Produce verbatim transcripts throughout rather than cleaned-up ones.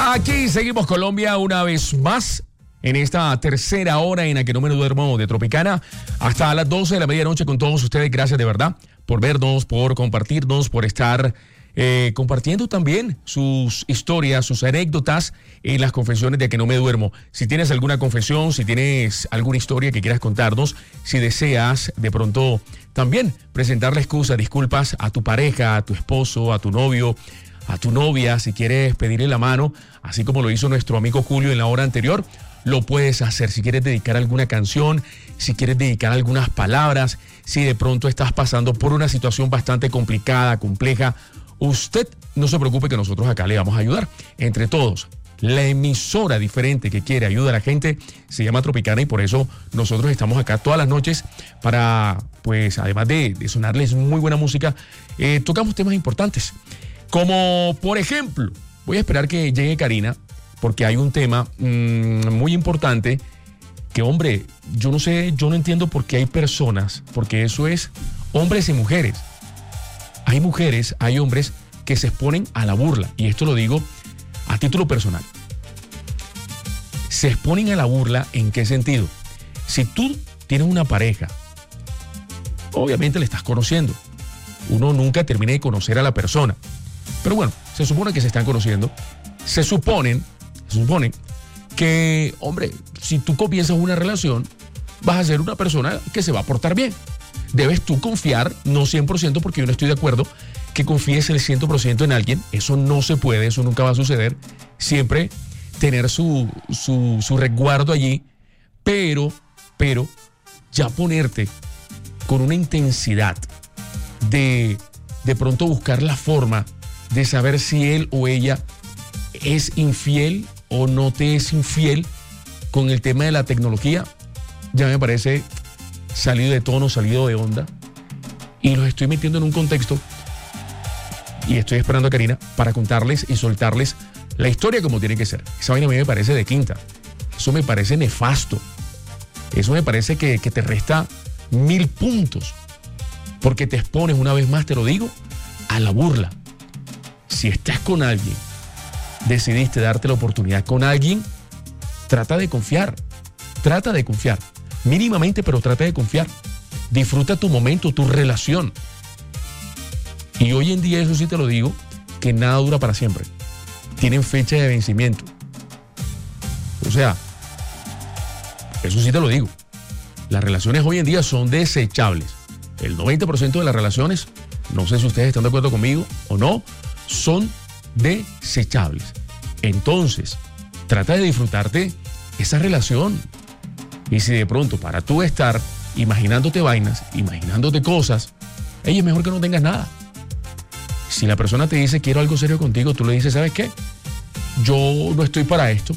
Aquí seguimos Colombia una vez más en esta tercera hora en la que no me duermo de Tropicana hasta las doce de la medianoche con todos ustedes. Gracias de verdad por vernos, por compartirnos, por estar eh, compartiendo también sus historias, sus anécdotas en las confesiones de que no me duermo. Si tienes alguna confesión, si tienes alguna historia que quieras contarnos, si deseas de pronto también presentarle excusas, disculpas a tu pareja, a tu esposo, a tu novio, a tu novia, si quieres pedirle la mano, así como lo hizo nuestro amigo Julio en la hora anterior, lo puedes hacer. Si quieres dedicar alguna canción, si quieres dedicar algunas palabras, si de pronto estás pasando por una situación bastante complicada, compleja, usted no se preocupe que nosotros acá le vamos a ayudar. Entre todos, la emisora diferente que quiere ayudar a la gente se llama Tropicana y por eso nosotros estamos acá todas las noches para, pues, además de, de sonarles muy buena música, eh, tocamos temas importantes. Como, por ejemplo, voy a esperar que llegue Karina, porque hay un tema mmm, muy importante que, hombre, yo no sé, yo no entiendo por qué hay personas, porque eso es hombres y mujeres. Hay mujeres, hay hombres que se exponen a la burla, y esto lo digo a título personal. Se exponen a la burla, ¿en qué sentido? Si tú tienes una pareja, obviamente le estás conociendo. Uno nunca termina de conocer a la persona. Pero bueno, se supone que se están conociendo. Se suponen, se supone que, hombre, si tú comienzas una relación, vas a ser una persona que se va a portar bien. Debes tú confiar, no cien por ciento, porque yo no estoy de acuerdo que confíes el cien por ciento en alguien. Eso no se puede, eso nunca va a suceder. Siempre tener su, su, su resguardo allí, pero, pero ya ponerte con una intensidad de de pronto buscar la forma de saber si él o ella es infiel o no te es infiel con el tema de la tecnología, ya me parece salido de tono, salido de onda, y los estoy metiendo en un contexto y estoy esperando a Karina para contarles y soltarles la historia como tiene que ser. Esa vaina a mí me parece de quinta, eso me parece nefasto, eso me parece que, que te resta mil puntos, porque te expones, una vez más te lo digo, a la burla. Si estás con alguien, decidiste darte la oportunidad con alguien, trata de confiar, trata de confiar, mínimamente, pero trata de confiar. Disfruta tu momento, tu relación. Y hoy en día, eso sí te lo digo, que nada dura para siempre. Tienen fecha de vencimiento. O sea, eso sí te lo digo. Las relaciones hoy en día son desechables. El noventa por ciento de las relaciones, no sé si ustedes están de acuerdo conmigo o no, son desechables. Entonces, trata de disfrutarte esa relación. Y si de pronto para tú estar imaginándote vainas, imaginándote cosas, ey, es mejor que no tengas nada. Si la persona te dice quiero algo serio contigo, tú le dices, ¿sabes qué? Yo no estoy para esto.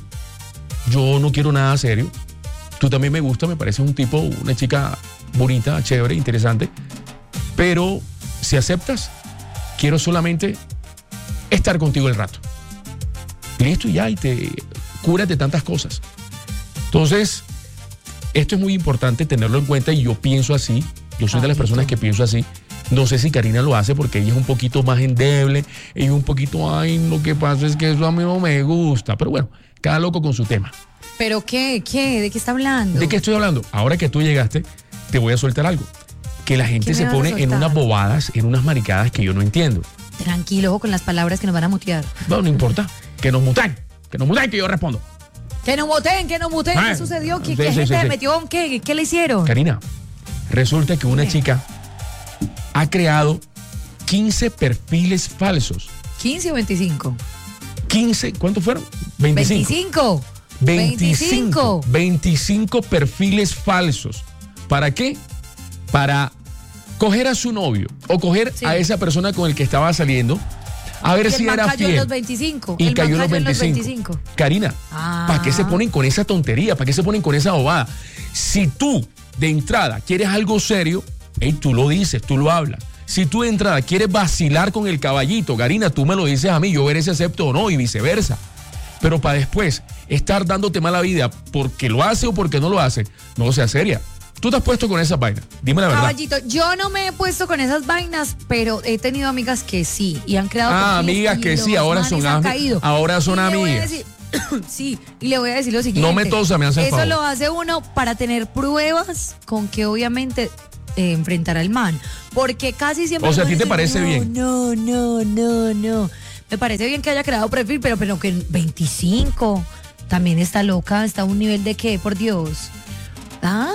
Yo no quiero nada serio. Tú también me gusta, me pareces un tipo, una chica bonita, chévere, interesante. Pero si aceptas, quiero solamente estar contigo el rato. Listo, y ya, y te curas de tantas cosas. Entonces, esto es muy importante tenerlo en cuenta y yo pienso así. Yo soy de las personas que pienso así. No sé si Karina lo hace porque ella es un poquito más endeble. Ella es un poquito, ay, lo que pasa es que eso a mí no me gusta. Pero bueno, cada loco con su tema. ¿Pero qué? ¿Qué? ¿De qué está hablando? ¿De qué estoy hablando? Ahora que tú llegaste, te voy a soltar algo. Que la gente se pone en unas bobadas, en unas maricadas que yo no entiendo. Tranquilo, ojo con las palabras que nos van a mutear. No, no importa. Que nos muten. Que nos muten, que yo respondo. Que nos muten, que nos muten. Ah, ¿Qué sucedió? ¿Qué, sí, ¿qué sí, gente sí, le sí. metió? ¿Qué? ¿Qué le hicieron? Karina, resulta que una ¿Qué? chica ha creado quince perfiles falsos. ¿quince o veinticinco? quince, ¿cuántos fueron? veinticinco. veinticinco. veinticinco. veinticinco perfiles falsos. ¿Para qué? Para coger a su novio o coger Sí. a esa persona con el que estaba saliendo a ver Y si el man era cayó en fiel. los veinticinco. Y El cayó en man los cayó en los veinticinco. veinticinco. Karina, Ah. ¿para qué se ponen con esa tontería? ¿Para qué se ponen con esa bobada? Si tú de entrada quieres algo serio, hey, tú lo dices, tú lo hablas. Si tú de entrada quieres vacilar con el caballito, Karina, tú me lo dices a mí, yo veré si acepto o no, y viceversa. Pero para después estar dándote mala vida porque lo hace o porque no lo hace, no sea seria. Tú te has puesto con esas vainas. Dime la verdad. Caballito, yo no me he puesto con esas vainas, pero he tenido amigas que sí y han creado Ah, perfiles amigas y que los sí, ahora manes son han ami- caído. ahora son Y le voy a amigas. decir- sí, y le voy a decir lo siguiente. No me tosa, me hace el Eso favor. lo hace uno para tener pruebas con que obviamente eh, enfrentar al man, porque casi siempre. O sea, ¿a los ti te manes parece dicen, bien? No, no, no, no. Me parece bien que haya creado perfil, pero, pero que en veinticinco también está loca, está a un nivel de qué, por Dios. ¿Ah?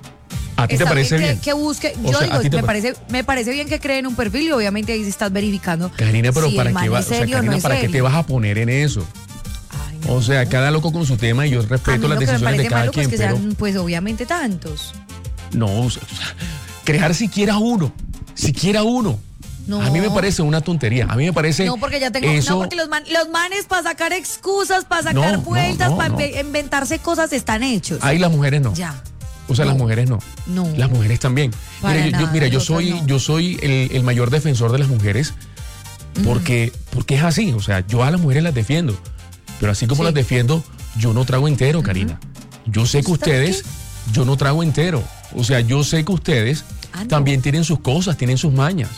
¿A ti te Está parece que, bien? Que busque, O yo sea, ¿a digo, ti te me pa- parece, me parece bien que creen un perfil y obviamente ahí se estás verificando. Karina, pero si ¿para el qué man va- es o sea, serio o Karina, no es ¿para qué te serio. vas a poner en eso? Ay, no. O sea, cada loco con su tema y yo A mí respeto las lo que me decisiones parece de cada malo quien, es que pero sean, pues obviamente tantos. no, o sea, crear siquiera uno, siquiera uno. No. A mí me parece una tontería. A mí me parece No, porque ya tengo, eso. no, porque los, man- los manes para sacar excusas, para No, sacar no, vueltas, no, para no. inventarse cosas están hechos. Ahí las mujeres no. Ya. O sea, No. las mujeres no. No. Las mujeres también. Para Mira, yo, yo- nada, mira, yo nosotros soy, no. yo soy el, el mayor defensor de las mujeres porque, porque es así. O sea, yo a las mujeres las defiendo. Pero así como Sí. las defiendo, yo no trago entero, Karina. Yo sé que ¿Usted ustedes, yo no trago entero. O sea, yo sé que ustedes Ah, no. también tienen sus cosas, tienen sus mañas.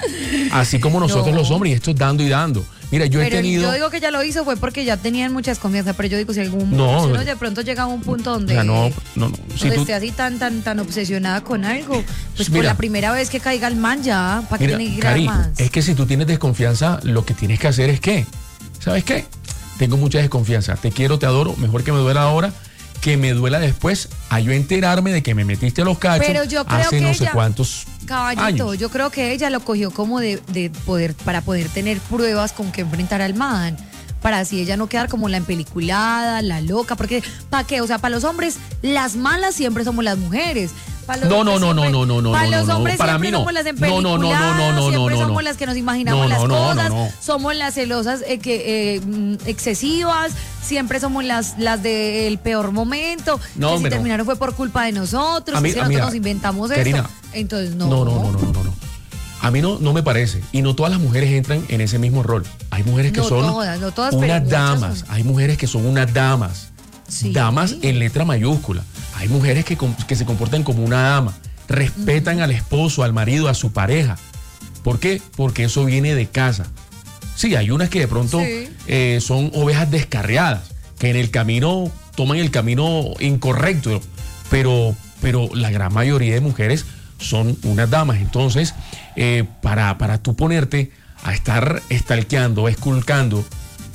Así como nosotros No. los hombres, y esto es dando y dando. Mira, yo he Pero tenido. yo digo que ya lo hizo fue porque ya tenían muchas confianza, pero yo digo si algún No, si uno pero- de pronto llega a un punto o donde, sea, no, no, no. Si donde tú- esté así tan tan tan obsesionada con algo, pues por Mira. la primera vez que caiga el man ya, ¿para qué Mira, tiene que crear Cari, más? es que si tú tienes desconfianza, lo que tienes que hacer es que, ¿sabes qué? Tengo mucha desconfianza, te quiero, te adoro, mejor que me duela ahora, que me duela después, a yo enterarme de que me metiste los cachos Pero yo creo hace que no sé ella- cuántos Caballito, años. yo creo que ella lo cogió como de, de poder, para poder tener pruebas con que enfrentar al man. Para así ella no quedar como la empeliculada, la loca, porque ¿para qué? O sea, para los hombres, las malas siempre somos las mujeres. Pa' los No, no, hombres no, no, siempre- no, no, no, Para no, los no, hombres para siempre mí no. somos las No, no, no, no, no, empeliculada, no, no, siempre no, no. somos las que nos imaginamos No, las no, no, cosas, no, no. somos las celosas eh, que, eh, mm, excesivas, siempre somos las, las del peor momento, No, que hombre, si no. terminaron fue por culpa de nosotros, A mí- es que a- nosotros mira, nos inventamos Karina, esto. Entonces, no. No, no, no, no, no, no, no. A mí no, no me parece. Y no todas las mujeres entran en ese mismo rol. Hay mujeres que No son todas, no todas, pero unas muchas damas. son. Hay mujeres que son unas damas. Sí. Damas en letra mayúscula. Hay mujeres que, com- que se comportan como una dama. Respetan al esposo, al marido, a su pareja. ¿Por qué? Porque eso viene de casa. Sí, hay unas que de pronto Sí. eh, son ovejas descarriadas, que en el camino toman el camino incorrecto. Pero, pero la gran mayoría de mujeres son unas damas. Entonces, eh, para, para tú ponerte a estar stalkeando, esculcando,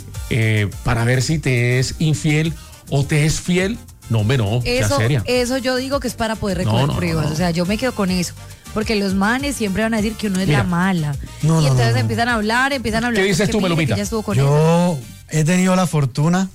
eh, para ver si te es infiel o te es fiel, no, hombre, no, sea Eso, seria. eso yo digo que es para poder recoger No, no, no, pruebas. no. O sea, yo me quedo con eso. Porque los manes siempre van a decir que uno es Mira. la mala. No, y no, entonces no, no. empiezan a hablar, empiezan a hablar. ¿Qué dices que tú, mire, Melomita? que ya estuvo con él. Yo he tenido la fortuna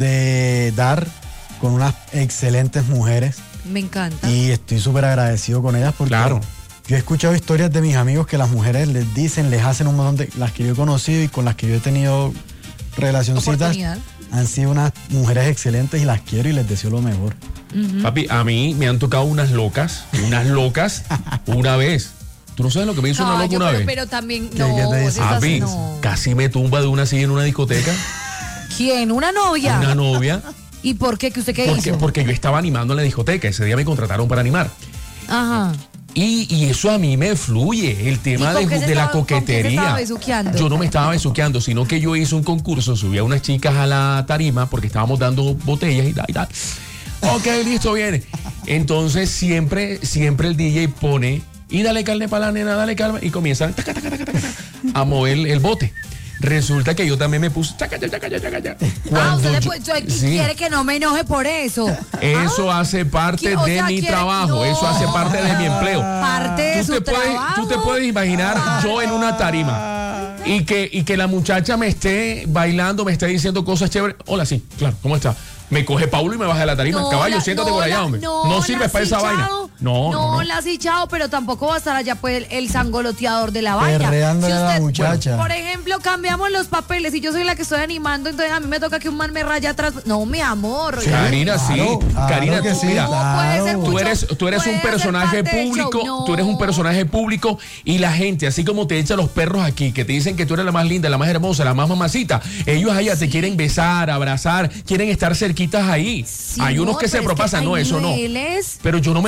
de dar con unas excelentes mujeres Me encanta. y estoy súper agradecido con ellas porque Claro. yo he escuchado historias de mis amigos que las mujeres les dicen, les hacen un montón de las que yo he conocido y con las que yo he tenido relacioncitas. Oportunidad. Han sido unas mujeres excelentes y las quiero y les deseo lo mejor. Papi, a mí me han tocado unas locas, unas locas, una vez. ¿Tú no sabes lo que me hizo una loca Caballo, una pero, vez? pero también. ¿Qué- No, qué te dice? esas- Papi, no. casi me tumba de una silla en una discoteca, ¿Quién? ¿Una novia? una novia, ¿Y por qué? ¿Que usted qué porque, hizo? porque yo estaba animando en la discoteca. Ese día me contrataron para animar. Ajá. Y, y eso a mí me fluye, el tema ¿Y con de, qué se de la estaba- con qué se coquetería. estaba besuqueando? Yo no me estaba besuqueando, sino que yo hice un concurso, subí a unas chicas a la tarima porque estábamos dando botellas y tal y tal. Ok, listo, viene. Entonces siempre, siempre el D J pone y dale carne para la nena, dale calma, y comienzan taca, taca, taca, taca, taca, a mover el, el bote. Resulta que yo también me puse taca, taca, taca, taca, taca. Ah, Cuando usted le yo- pu- yo- sí. quiere que no me enoje por eso. Eso Ah, hace parte ¿Qui- o de sea, mi quiere- trabajo, no. eso hace parte de mi empleo. Parte de Tú su te, puedes, trabajo. tú te puedes imaginar yo en una tarima y que, y que la muchacha me esté bailando, me esté diciendo cosas chéveres. Hola, sí, claro, ¿cómo está? Me coge Paulo y me baja de la tarima. No, Caballo, la- siéntate no, por allá, la- hombre. No, No, sirves la para esa has vaina. hinchado. No, no, No, no. la has hinchado, pero tampoco va a estar allá pues el, el sangoloteador de la vaina. Perreándole a la muchacha. Por ejemplo, cambiamos los papeles y yo soy la que estoy animando, entonces a mí me toca que un man me raya atrás. No, mi amor. oye. Karina, sí. Claro, claro Karina, que tú, sí, mira, No, puede ser claro. Tú mucho, eres, tú eres puede un ser personaje parte del público, show. No. tú eres un personaje público y la gente, así como te echan los perros aquí, que te dicen que tú eres la más linda, la más hermosa, la más mamacita, ellos allá te quieren besar, abrazar, quieren estar cerquitas ahí. Sí, hay unos no, que se pero es propasan, hay no, eso no. niveles. Pero yo no me O sea, hay puedo, mira,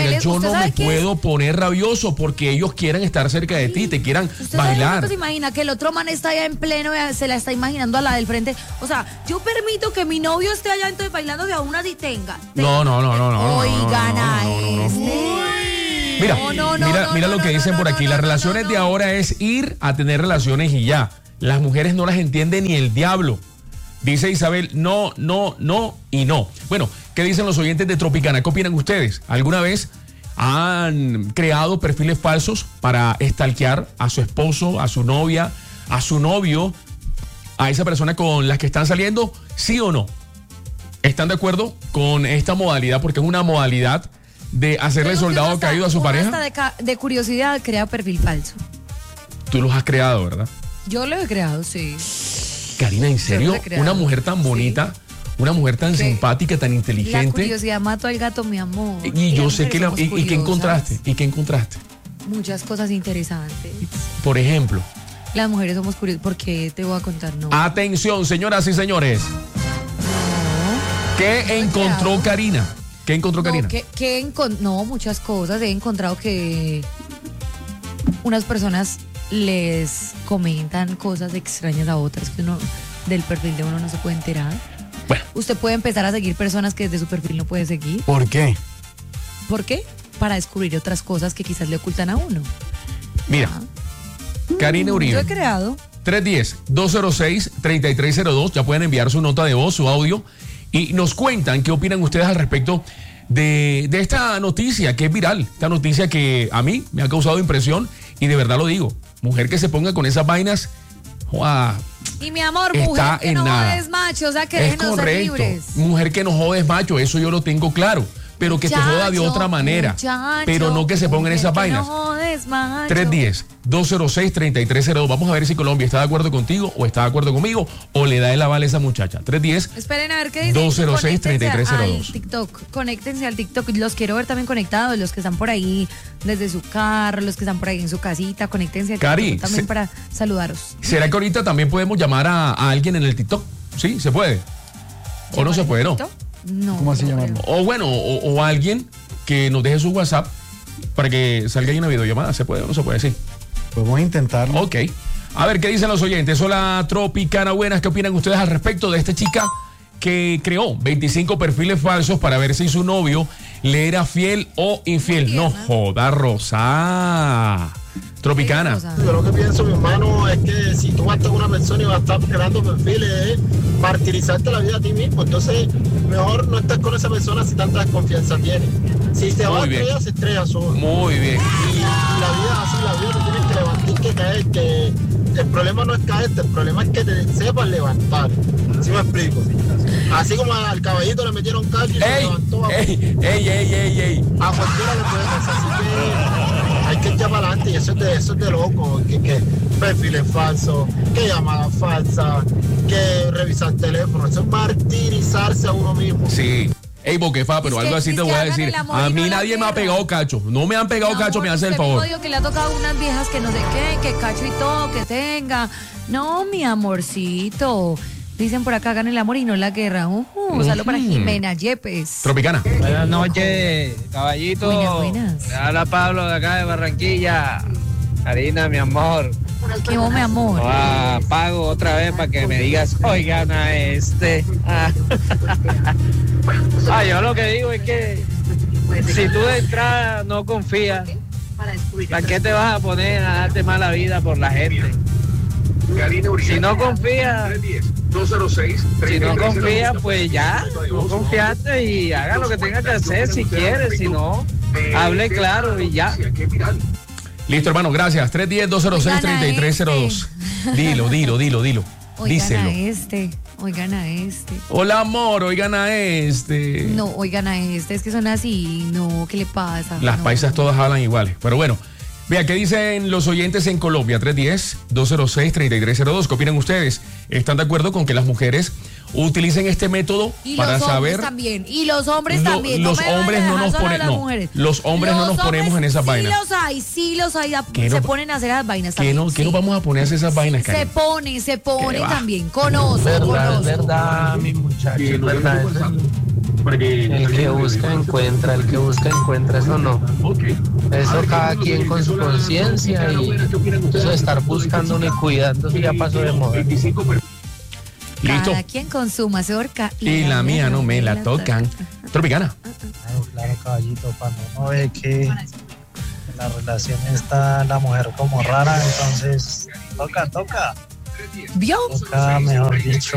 mira, él es- yo ¿usted no sabe me qué es? puedo poner rabioso porque ellos quieran estar cerca de ti, te quieran ¿Usted sabe bailar. cuánto se imagina que el otro man está allá en pleno, eh, se la está imaginando a la del frente? O sea, yo permito que mi novio esté allá entonces bailando y aún así tenga. No, no, no, no, no, no, Oigan no, no, a no, no, no. este. Mira, No, no, no, mira, no, mira no, lo que no, dicen no, por no, aquí. no, Las no, relaciones no, de no. ahora es ir a tener relaciones y ya. Las mujeres no las entiende ni el diablo. Dice Isabel, no, no, no y no. Bueno, ¿qué dicen los oyentes de Tropicana? ¿Qué opinan ustedes? ¿Alguna vez han creado perfiles falsos para stalkear a su esposo, a su novia, a su novio, a esa persona con la que están saliendo? ¿Sí o no? ¿Están de acuerdo con esta modalidad? Porque es una modalidad de hacerle Creo que soldado uno hasta- caído a su uno pareja. hasta de, ca- de curiosidad crea perfil falso. Tú los has creado, ¿verdad? Yo lo he creado, sí. Karina, ¿en serio? lo he creado. Una mujer tan Sí. bonita, una mujer tan Sí. simpática, tan La inteligente. curiosidad mató al gato, mi amor. Y yo Las sé que la, mujeres y, somos y qué curiosas. encontraste, y qué encontraste. Muchas cosas interesantes. Por ejemplo, Las mujeres somos curiosas. ¿Por qué te voy a contar? No. atención, señoras y señores. ¿Qué encontró creado. Karina? ¿Qué encontró No, Karina? que, que encon- no, muchas cosas. He encontrado que unas personas les comentan cosas extrañas a otras que uno del perfil de uno no se puede enterar. Bueno, Usted puede empezar a seguir personas que desde su perfil no puede seguir. ¿Por qué? ¿Por qué? Para descubrir otras cosas que quizás le ocultan a uno. mira, Karina Yo he Uribe. creado. tres uno cero, dos cero seis, tres tres cero dos. Ya pueden enviar su nota de voz, su audio. Y nos cuentan qué opinan ustedes al respecto de, de esta noticia que es viral. Esta noticia que a mí me ha causado impresión. Y de verdad lo digo. Mujer que se ponga con esas vainas. ¡Joa! Y mi amor, Está mujer que en no nada. jodes macho, o sea que Es déjenos ser correcto. libres. Mujer que no jodes macho, eso yo lo tengo claro. Pero que te joda de Muchacho, otra manera. muchacho, Pero no que se pongan mujer esas que vainas. No jodes macho. tres uno cero, dos cero seis, tres tres cero dos. Vamos a ver si Colombia está de acuerdo contigo o está de acuerdo conmigo o le da el aval a esa muchacha. tres uno cero. Esperen a ver qué dicen. dos cero seis, tres tres cero dos. Conéctense al TikTok. Conéctense al TikTok. Los quiero ver también conectados. Los que están por ahí desde su carro, los que están por ahí en su casita. Conéctense al Cari, TikTok también se- para saludaros. ¿Será que ahorita también podemos llamar a, a alguien en el TikTok? Sí, se puede. O no se puede, ¿no? TikTok? No. ¿Cómo así no llamarlo? creo. O bueno, o, o alguien que nos deje su WhatsApp para que salga ahí una videollamada. ¿Se puede o no se puede? Sí. Podemos intentarlo. Ok. A ver, ¿qué dicen los oyentes? Hola, Tropicana, buenas. ¿Qué opinan ustedes al respecto de esta chica que creó veinticinco perfiles falsos para ver si su novio le era fiel o infiel? No tierna. joda, Rosa. Tropicana. Rosa. Yo lo que pienso, mi hermano, es que si tú vas a estar con una persona y vas a estar creando perfiles, es martirizarte la vida a ti mismo. Entonces, mejor no estar con esa persona si tanta desconfianza tienes. Si te Muy vas a bien. estrellar, se estrella solo. Muy bien. Y, y la vida es así, la vida te tienes que levantar y que caer. Que el problema no es caerte, el problema es que te sepas levantar. ¿Sí me explico? Así como al caballito le metieron calcio y se ¡Ey! levantó, a, ¡Ey! ¡Ey, ey, ey, ey! a cualquiera le puede pasar. Así que hay que echar para adelante y eso es de, eso es de loco. Que, que perfiles falsos, que llamadas falsas, que revisar teléfono. Eso es martirizarse a uno mismo. Sí. Ey, Boquefa, pero Es algo que- así es te que voy a hagan decir. el amor A y no mí la nadie me ha guerra. pegado cacho. No me han pegado Mi cacho, amor, me hace el usted favor. mismo dijo que le ha tocado unas viejas que no sé qué, que cacho y todo, que tenga. No, mi amorcito. Dicen por acá, hagan el amor y no la guerra. Uh, un saludo para Ujú. Jimena Yepes. Tropicana. Buenas noches, caballito. Buenas, buenas. Le habla Pablo de acá de Barranquilla. Karina, mi amor. Qué vos, mi amor. Ah, pago otra vez para que me digas, oigan a este. Ah. Ah, yo lo que digo es que si tú de entrada no confías, ¿para qué te vas a poner a darte mala vida por la gente? Si no confías, si no confías, pues ya, no confiaste y haga lo que tenga que hacer si quieres, si no, hable claro y ya. Listo, hermano, gracias. tres uno cero, dos cero seis, tres tres cero dos. Dilo, dilo, dilo, dilo. Oigan Díselo. a este, oigan a este. Hola, amor, oigan a este. No, oigan a este, es que son así. No, ¿qué le pasa? Las No. paisas todas hablan iguales. Pero bueno, vea, ¿qué dicen los oyentes en Colombia? tres uno cero, dos cero seis, tres tres cero dos. ¿Qué opinan ustedes? ¿Están de acuerdo con que las mujeres utilicen este método Y para los hombres saber? también, y los hombres Lo- también. los me van a hombres no dejar nos solo a ponen- las no, mujeres. los hombres no nos ponemos hombres en esas vainas. Sí los hay, sí los hay. ¿Qué se no- ponen a hacer las vainas ¿Qué también. no, qué sí. nos vamos a poner a hacer esas vainas, Se Karen? pone, se pone ¿Qué va? también. Conozco, Verdad, conozco. es verdad, mi muchacho, es verdad. Es El que busca encuentra, el que busca encuentra, eso no. Eso cada quien con su conciencia y eso de estar buscando y cuidando, eso ya pasó de moda. Listo. Cada quien con su mazorca. Y la mía no me la tocan. Tropicana. Claro, claro, caballito, cuando uno ve que en la relación está la mujer como rara, entonces toca, toca. ¿Vio? Toca, mejor dicho,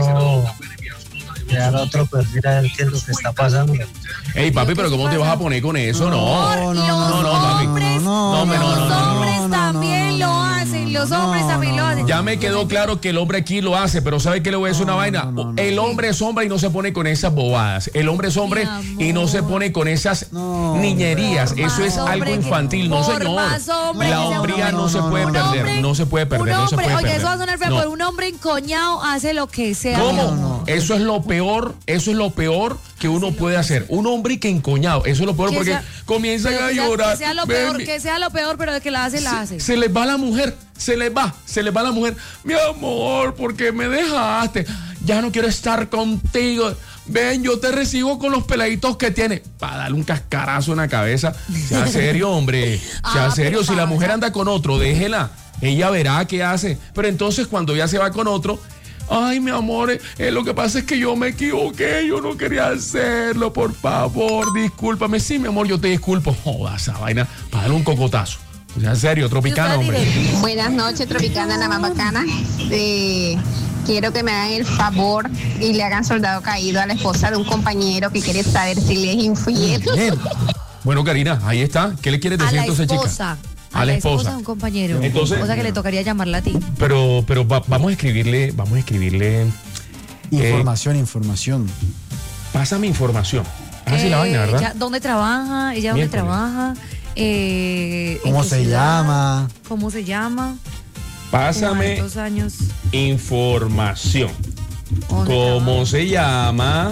crear otro perfil a ver qué es lo que está pasando. Ey, papi, pero ¿cómo te vas a poner con eso? No, No, no, los no, no, papi. hombres, No, hombre, no, no, los no, no, hombres no, no, también no, lo no, hacen, los no, hombres también no, lo hacen. Ya me quedó claro que el hombre aquí lo hace, pero ¿sabe qué le voy a decir una vaina? no, no, no. El hombre es hombre y no se pone con esas bobadas. El hombre es hombre Mi y no se amor. pone con esas No, niñerías. Por Eso más es algo hombre que- infantil. No, por señor. más hombre La que sea un hombría hombre. no se puede Un perder. hombre- No se puede perder. Un No se hombre, puede oye, perder. eso va a sonar feo, No. pero un hombre encoñado hace lo que sea. ¿Cómo? No, no. Eso es lo peor, eso es lo peor que uno puede hacer. Un hombre que encoñado, eso es lo peor Que porque sea- comienzan Pero a que sea- llorar. Que sea lo Ven, peor, mi- que sea lo peor, pero de que la hace, la hace. Se les va la mujer, se les va, se les va la mujer. Mi amor, porque me dejaste. Ya no quiero estar contigo. Ven, yo te recibo con los peladitos que tienes. Para darle un cascarazo en la cabeza. Sea serio, hombre. Sea Ah, serio. pero Si la pasa. mujer anda con otro, déjela. Ella verá qué hace. Pero entonces cuando ya se va con otro, ay, mi amor, eh, eh, lo que pasa es que yo me equivoqué, yo no quería hacerlo, por favor, discúlpame. Sí, mi amor, yo te disculpo. Joda esa vaina, para darle un cocotazo. O sea, en serio, Tropicana, Y usted hombre. dirá, Buenas noches, Tropicana, la más bacana. Eh, quiero que me hagan el favor y le hagan soldado caído a la esposa de un compañero que quiere saber si le es infiel. Bien. Bueno, Karina, ahí está. ¿Qué le quieres A decir la entonces, esposa. chica? A la esposa de un compañero. Entonces- o sea que le tocaría llamarla a ti. Pero, pero va- vamos a escribirle, vamos a escribirle. Información, información. Pásame información. Así la Eh, vaina, ¿verdad? ella- ¿Dónde trabaja? ¿Ella dónde Miércoles. trabaja? Eh, ¿Cómo ¿en qué se ciudad? llama? ¿Cómo se llama? Pásame ¿Cuántos años? información. ¿Dónde ¿Cómo trabaja? se llama?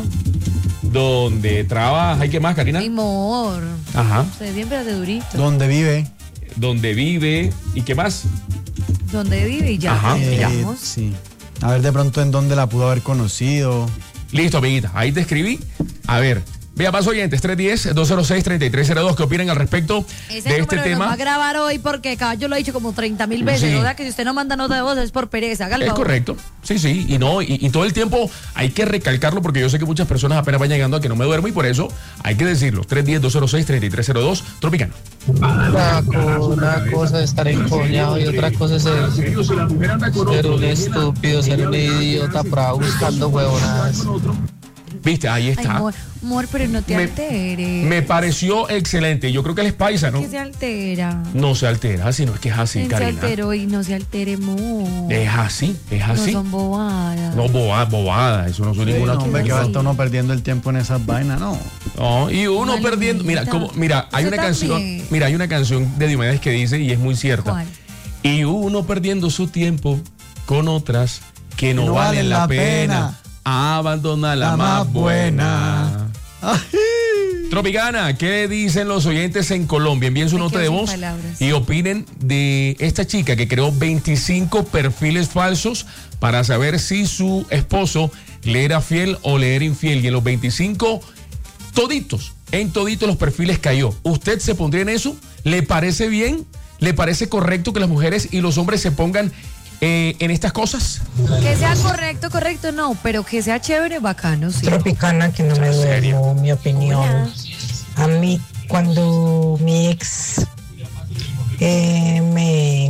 ¿Dónde trabaja? ¿Y qué más, Karina? Mi amor. Ajá. Usted bien, pero de durito. ¿Dónde vive? ¿Dónde vive? ¿Y qué más? ¿Dónde vive? Y ya. Ajá, eh, ya. vamos. Sí. A ver de pronto en dónde la pudo haber conocido. Listo, amiguita. Ahí te escribí. A ver. Vea, paso oyentes, tres uno cero, dos cero seis, tres tres cero dos. ¿Qué opinan al respecto Ese de número este lo va tema? a grabar hoy porque caballo lo he dicho como treinta mil veces. Sí. O sea que si usted no manda nota de voz es por pereza. Hágale Es favor. correcto, sí, sí, y no, y, y todo el tiempo hay que recalcarlo porque yo sé que muchas personas apenas van llegando a que no me duermo y por eso hay que decirlo. tres uno cero, dos cero seis, tres tres cero dos, Tropicana. Una, co- una cosa es estar encoñado y otra cosa es ser, ser un estúpido, ser un idiota por ahí buscando huevonadas. Viste, ahí Ay, está. amor, amor, pero no te Me- alteres. Me pareció excelente. Yo creo que él es paisa, ¿no? Que se altera. No se altera, sino es que es así, Él se Karina. alteró y no se altere, amor. Es así, es No así. son bobadas. No, boba, bobada, eso no son Sí, ninguna no, hombre, que va a sí. estar uno perdiendo el tiempo en esas vainas, no. No, y uno Malumita. perdiendo. Mira, como, mira, hay Usted una canción. también. Mira, hay una canción de Diomedes que dice, y es muy cierta. ¿Cuál? Y uno perdiendo su tiempo con otras que no, no valen valen la la pena. pena. Abandona la, La más más buena. buena. Tropicana, ¿qué dicen los oyentes en Colombia? Envíen su Me nota quedo de sin voz palabras. y opinen de esta chica que creó veinticinco perfiles falsos para saber si su esposo le era fiel o le era infiel. Y en los veinticinco, toditos, en toditos los perfiles cayó. ¿Usted se pondría en eso? ¿Le parece bien? ¿Le parece correcto que las mujeres y los hombres se pongan eh, en estas cosas? Que sea correcto, correcto, no, pero que sea chévere, bacano, sí. Tropicana, que no me duermo, mi opinión. Hola. A mí, cuando mi ex eh, me,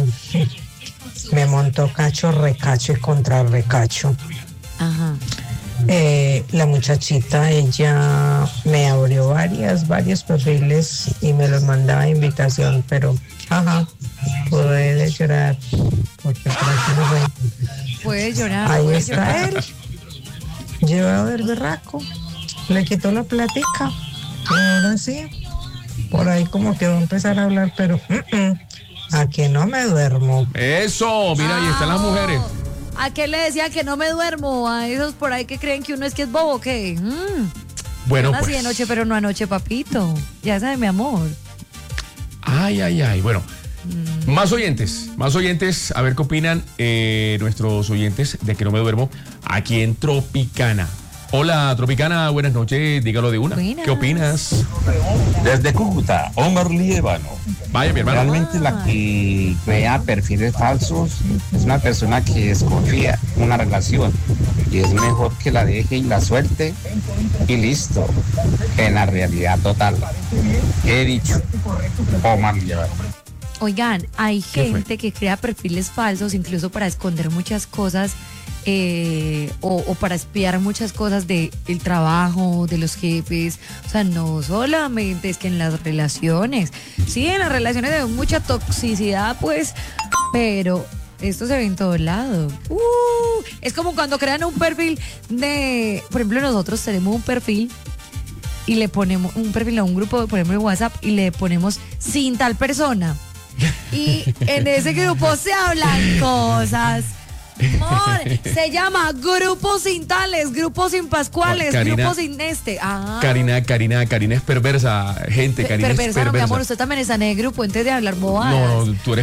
me montó cacho, recacho y contra recacho, Ajá. eh, la muchachita, ella me abrió varias, varios perfiles y me los mandaba a invitación, pero, ajá, pude llorar, porque por aquí no fue. Puedes llorar. Ahí puedes está llorar. él, llevado del berraco, le quitó la platica, y ahora sí, por ahí como que va a empezar a hablar, pero mm, mm, a que no me duermo. Eso, mira, ahí están las mujeres. ¿A qué le decía que no me duermo? A esos por ahí que creen que uno es que es bobo, ¿qué? Mm. Bueno, Así pues. de noche, pero no anoche, papito. Ya sabe, mi amor. Ay, ay, ay. Bueno, Mm. más oyentes, más oyentes, a ver qué opinan eh, nuestros oyentes de que no me duermo aquí en Tropicana. Hola, Tropicana, buenas noches. Dígalo de una. Buenas. ¿Qué opinas? Desde Cúcuta, Omar Líbano. Vaya, mi hermano. Realmente la que crea perfiles falsos es una persona que desconfía una relación y es mejor que la deje y la suelte y listo, que en la realidad total. He dicho, Omar Líbano. Oigan, hay ¿Qué fue? gente que crea perfiles falsos incluso para esconder muchas cosas eh, o, o para espiar muchas cosas del trabajo, de los jefes. O sea, no solamente es que en las relaciones. Sí, en las relaciones hay mucha toxicidad, pues, pero esto se ve en todos lados. Uh, es como cuando crean un perfil de, por ejemplo, nosotros tenemos un perfil y le ponemos un perfil a un grupo, por ejemplo, en WhatsApp, y le ponemos sin tal persona. Y en ese grupo se hablan cosas. Amor, se llama grupo sin tales, grupo sin pascuales, Karina, grupo sin este. Ah. Karina, Karina, Karina es perversa, gente, Pe- Karina es perversa, no, mi perversa. amor, usted también está en el grupo antes de hablar bobadas. No, no, tú eres